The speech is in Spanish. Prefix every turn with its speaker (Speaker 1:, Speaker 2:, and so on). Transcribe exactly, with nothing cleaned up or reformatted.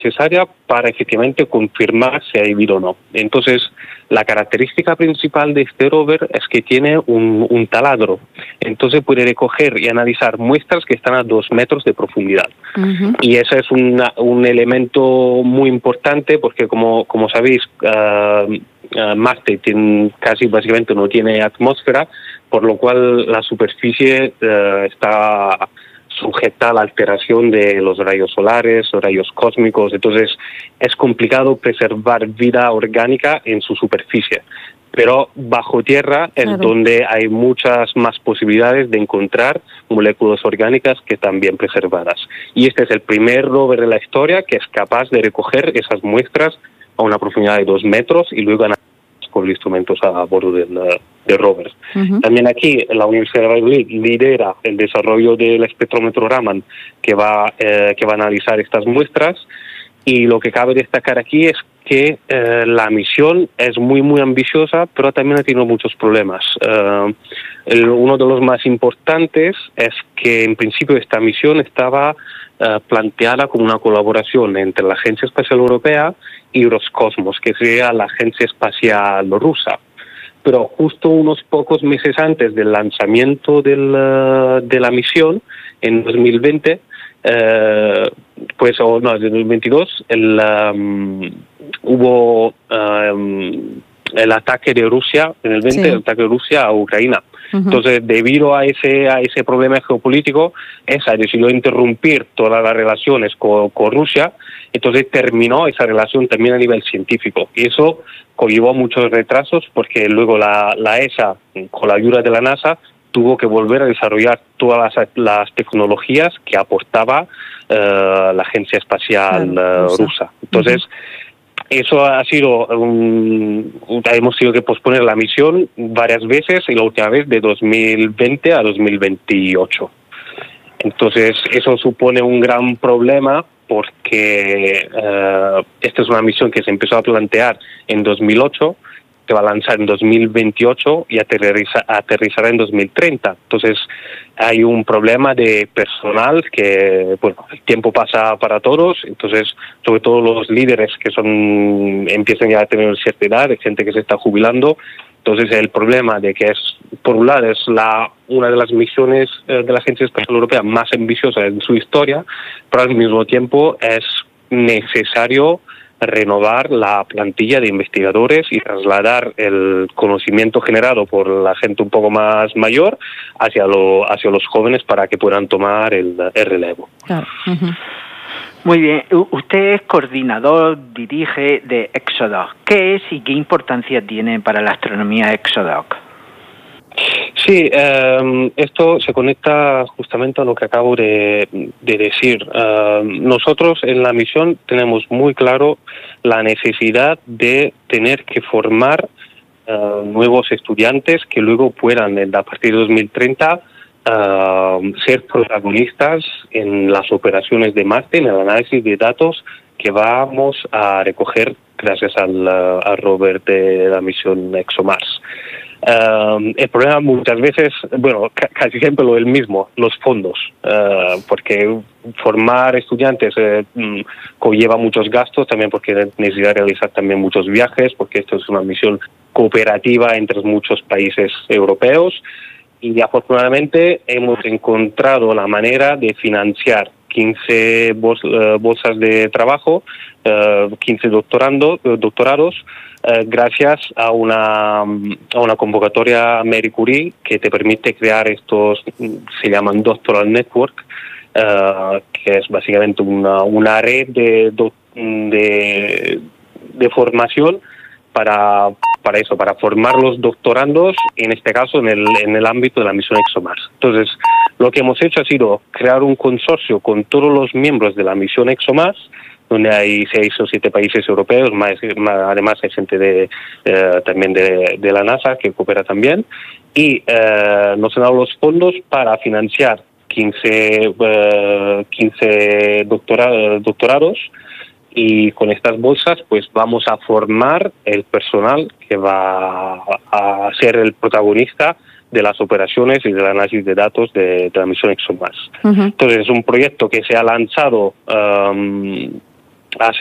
Speaker 1: necesaria para efectivamente confirmar si hay vida o no. Entonces, la característica principal de este rover es que tiene un, un taladro. Entonces puede recoger y analizar muestras que están a dos metros de profundidad. Uh-huh. Y ese es una, un elemento muy importante porque, como, como sabéis, uh, uh, Marte tiene, casi básicamente no tiene atmósfera, por lo cual la superficie uh, está sujeta a la alteración de los rayos solares, los rayos cósmicos. Entonces es complicado preservar vida orgánica en su superficie, pero bajo tierra es claro. donde hay muchas más posibilidades de encontrar moléculas orgánicas que están bien preservadas. Y este es el primer rover de la historia que es capaz de recoger esas muestras a una profundidad de dos metros y luego analizarlas con instrumentos a bordo del, del rover. Uh-huh. También aquí la Universidad de Valladolid lidera el desarrollo del espectrómetro Raman que va, eh, que va a analizar estas muestras, y lo que cabe destacar aquí es que eh, la misión es muy muy ambiciosa, pero también ha tenido muchos problemas. Uh, el, uno de los más importantes es que en principio esta misión estaba uh, planteada como una colaboración entre la Agencia Espacial Europea y Roscosmos, que sería la Agencia Espacial Rusa. Pero justo unos pocos meses antes del lanzamiento del, uh, de la misión, en dos mil veinte, eh, pues, o no, en dos mil veintidós, el, um, hubo um, el ataque de Rusia, en el veinte, sí. el ataque de Rusia a Ucrania. Uh-huh. Entonces, debido a ese a ese problema geopolítico, E S A decidió interrumpir todas las relaciones con, con Rusia. Entonces terminó esa relación también a nivel científico. Y eso conllevó muchos retrasos porque luego la, la E S A, con la ayuda de la NASA, tuvo que volver a desarrollar todas las, las tecnologías que aportaba uh, la Agencia Espacial claro, uh, rusa. Entonces, uh-huh. eso ha sido un, hemos tenido que posponer la misión varias veces, y la última vez de dos mil veinte a dos mil veintiocho. Entonces, eso supone un gran problema porque uh, esta es una misión que se empezó a plantear en dos mil ocho, que va a lanzar en dos mil veintiocho y aterriza, aterrizará en dos mil treinta. Entonces hay un problema de personal que, bueno, el tiempo pasa para todos, entonces sobre todo los líderes que son empiezan ya a tener cierta edad, hay gente que se está jubilando. Entonces el problema de que es, por un lado, es la una de las misiones eh, de la Agencia Espacial Europea más ambiciosa en su historia, pero al mismo tiempo es necesario renovar la plantilla de investigadores y trasladar el conocimiento generado por la gente un poco más mayor hacia, lo, hacia los jóvenes para que puedan tomar el, el relevo.
Speaker 2: Claro. Uh-huh.
Speaker 3: Muy bien. Usted es coordinador, dirige de ExoDoc. ¿Qué es y qué importancia tiene para la astronomía ExoDoc?
Speaker 1: Sí, eh, esto se conecta justamente a lo que acabo de, de decir. Uh, nosotros en la misión tenemos muy claro la necesidad de tener que formar uh, nuevos estudiantes que luego puedan, a partir de dos mil treinta, uh, ser protagonistas en las operaciones de Marte, en el análisis de datos que vamos a recoger gracias al, uh, al rover de la misión ExoMars. Uh, el problema muchas veces, bueno, ca- casi siempre lo el mismo, los fondos, uh, porque formar estudiantes eh, conlleva muchos gastos, también porque necesita realizar también muchos viajes, porque esto es una misión cooperativa entre muchos países europeos, y afortunadamente hemos encontrado la manera de financiar quince bol- uh, bolsas de trabajo, uh, quince doctorando, uh, doctorados, Uh, gracias a una a una convocatoria Marie Curie que te permite crear estos, se llaman Doctoral Network, uh, que es básicamente una, una red de, de, de formación para, para eso, para formar los doctorandos, en este caso en el, en el ámbito de la misión ExoMars. Entonces, lo que hemos hecho ha sido crear un consorcio con todos los miembros de la misión ExoMars, donde hay seis o siete países europeos, más, más además hay gente de, eh, también de, de la NASA que coopera también, y eh, nos han dado los fondos para financiar quince, uh, quince doctora, doctorados, y con estas bolsas pues vamos a formar el personal que va a ser el protagonista de las operaciones y del análisis de datos de, de la misión ExoMars. Uh-huh. Entonces es un proyecto que se ha lanzado um, Así